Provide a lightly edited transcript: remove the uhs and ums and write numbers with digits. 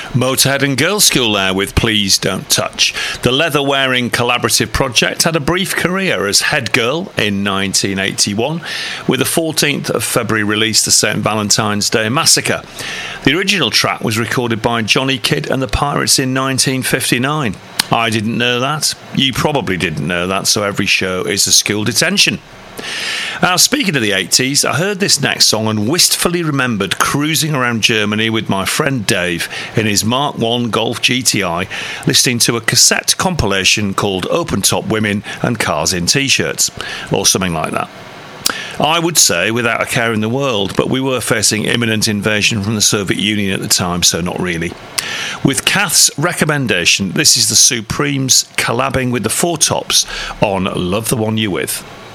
Motorhead and Girls' School there with Please Don't Touch. The leather-wearing collaborative project had a brief career as Head Girl in 1981, with the 14th of February release, The St. Valentine's Day Massacre. The original track was recorded by Johnny Kidd and the Pirates in 1959. I didn't know that. You probably didn't know that, so every show is a school detention. Now, speaking of the 80s, I heard this next song and wistfully remembered cruising around Germany with my friend Dave in his Mark I Golf GTI, listening to a cassette compilation called Open Top Women and Cars in T-shirts, or something like that. I would say without a care in the world, but we were facing imminent invasion from the Soviet Union at the time, so not really. With Kath's recommendation, this is the Supremes collabing with the Four Tops on Love the One You're With.